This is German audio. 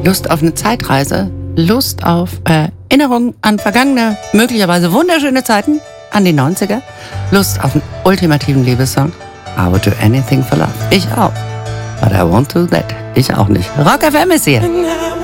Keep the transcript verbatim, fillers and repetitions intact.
Lust auf eine Zeitreise, Lust auf Erinnerung an vergangene, möglicherweise wunderschöne Zeiten, an die neunziger, Lust auf einen ultimativen Liebessong. I would do anything for love. Ich auch. But I won't do that. Ich auch nicht. Rock F M ist hier.